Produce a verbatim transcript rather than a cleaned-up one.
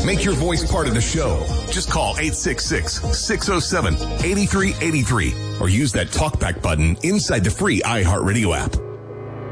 Make your voice part of the show. Just call eight six six, six oh seven, eight three eight three or use that talkback button inside the free iHeartRadio app.